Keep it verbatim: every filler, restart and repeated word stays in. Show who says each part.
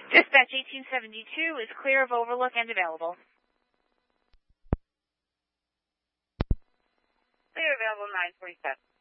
Speaker 1: Dispatch eighteen seventy-two is clear of Overlook and available.
Speaker 2: Clear available nine forty-seven.